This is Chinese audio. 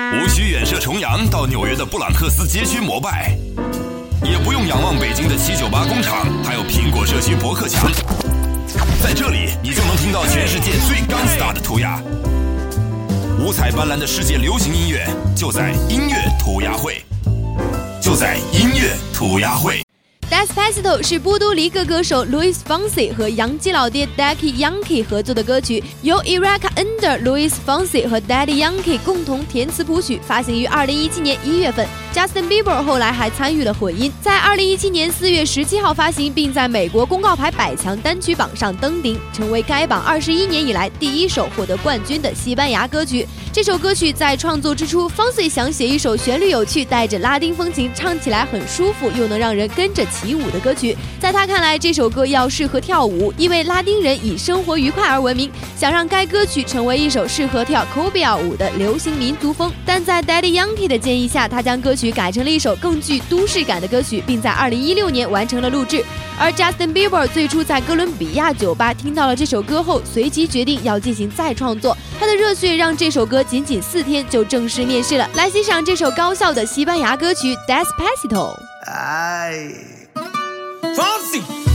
无需远涉重洋到纽约的布朗克斯街区膜拜，也不用仰望北京的798工厂，还有苹果社区博客墙。在这里，你就能听到全世界最gangsta的涂鸦。五彩斑斓的世界流行音乐，就在音乐涂鸦会，就在音乐涂鸦会。 Despacito 是波多黎各歌手 Luis Fonsi 和洋基老爹 Daddy Yankee 合作的歌曲，由 Erica Ender、Luis Fonsi 和 Daddy Yankee 共同填词谱曲，发行于2017年1月份。Justin Bieber 后来还参与了混音，在2017年4月17号发行，并在美国公告牌100强单曲榜上登顶，成为该榜21年以来第一首获得冠军的西班牙歌曲。这首歌曲在创作之初 ，Fonsi 想写一首旋律有趣、带着拉丁风情、唱起来很舒服又能让人跟着起舞的歌曲。在他看来，这首歌要适合跳舞，因为拉丁人以生活愉快而闻名，想让该歌曲成为一首适合跳 Cumbia 舞的流行民族风。但在 Daddy Yankee 的建议下，他将歌曲改成了一首更具都市感的歌曲，并在2016年完成了录制。而 Justin Bieber 最初在哥伦比亚酒吧听到了这首歌后，随即决定要进行再创作。他的热血让这首歌仅仅4天就正式面世了。来欣赏这首高效的西班牙歌曲 Despacito。 Fonsi